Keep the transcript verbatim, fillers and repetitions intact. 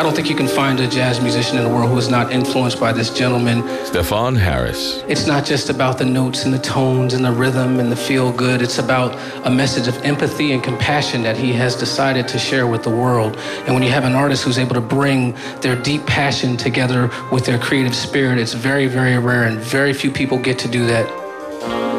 I don't think you can find a jazz musician in the world who is not influenced by this gentleman. Stephon Harris. It's not just about the notes and the tones and the rhythm and the feel good. It's about a message of empathy and compassion that he has decided to share with the world. And when you have an artist who's able to bring their deep passion together with their creative spirit, it's very, very rare, and very few people get to do that.